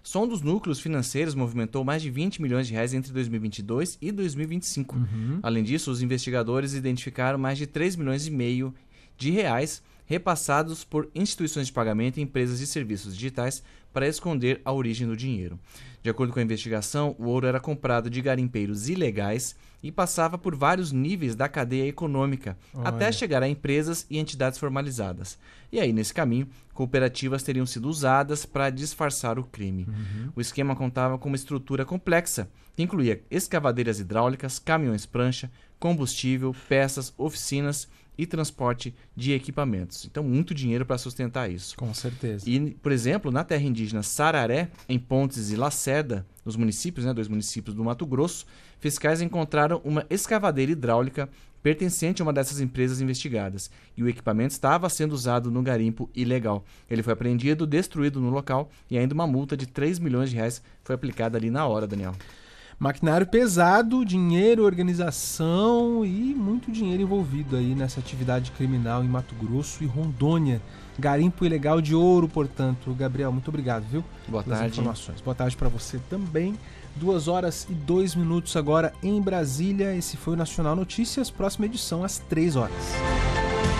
Só um dos núcleos financeiros movimentou mais de 20 milhões de reais entre 2022 e 2025. Além disso, os investigadores identificaram mais de 3 milhões e meio de reais repassados por instituições de pagamento e empresas de serviços digitais para esconder a origem do dinheiro. De acordo com a investigação, o ouro era comprado de garimpeiros ilegais e passava por vários níveis da cadeia econômica, até chegar a empresas e entidades formalizadas. E aí, nesse caminho, cooperativas teriam sido usadas para disfarçar o crime. O esquema contava com uma estrutura complexa, que incluía escavadeiras hidráulicas, caminhões-prancha, combustível, peças, oficinas e transporte de equipamentos. Então, muito dinheiro para sustentar isso. Com certeza. E, por exemplo, na terra indígena Sararé, em Pontes e Lacerda, nos municípios, dois municípios do Mato Grosso, fiscais encontraram uma escavadeira hidráulica pertencente a uma dessas empresas investigadas. E o equipamento estava sendo usado no garimpo ilegal. Ele foi apreendido, destruído no local e ainda uma multa de 3 milhões de reais foi aplicada ali na hora, Daniel. Maquinário pesado, dinheiro, organização e muito dinheiro envolvido aí nessa atividade criminal em Mato Grosso e Rondônia. Garimpo ilegal de ouro, portanto. Gabriel, muito obrigado, viu? Boa pelas tarde. informações. Boa tarde para você também. 2h02 agora em Brasília. Esse foi o Nacional Notícias. Próxima edição às 3 horas.